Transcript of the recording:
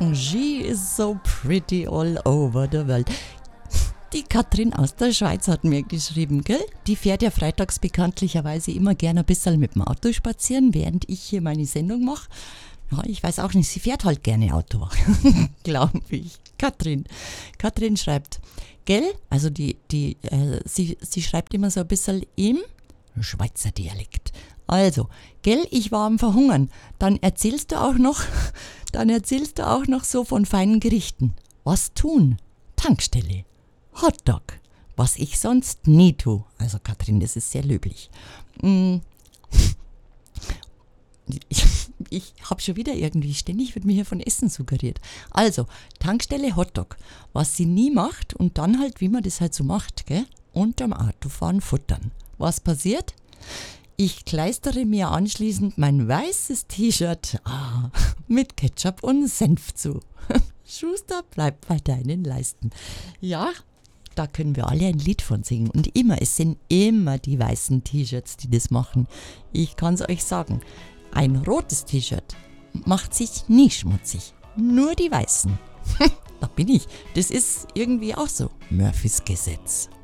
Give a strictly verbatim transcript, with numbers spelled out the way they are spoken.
She is so pretty all over the world. Die Katrin aus der Schweiz hat mir geschrieben, gell? Die fährt ja freitags bekanntlicherweise immer gerne ein bisschen mit dem Auto spazieren, während ich hier meine Sendung mache. Ja, ich weiß auch nicht, sie fährt halt gerne Auto, glaube ich. Katrin. Katrin schreibt, gell? Also die, die, äh, sie, sie schreibt immer so ein bisschen im Schweizer Dialekt. Also, gell, ich war am Verhungern. Dann erzählst du auch noch, dann erzählst du auch noch so von feinen Gerichten. Was tun? Tankstelle. Hotdog. Was ich sonst nie tue. Also Katrin, das ist sehr löblich. Ich, ich habe schon wieder irgendwie, ständig wird mir hier von Essen suggeriert. Also, Tankstelle Hotdog. Was sie nie macht und dann halt, wie man das halt so macht, gell? Unterm Autofahren futtern. Was passiert? Ich kleistere mir anschließend mein weißes T-Shirt ah, mit Ketchup und Senf zu. Schuster, bleib bei deinen Leisten. Ja, da können wir alle ein Lied von singen. Und immer, es sind immer die weißen T-Shirts, die das machen. Ich kann es euch sagen, ein rotes T-Shirt macht sich nie schmutzig. Nur die weißen. Da bin ich. Das ist irgendwie auch so Murphys Gesetz.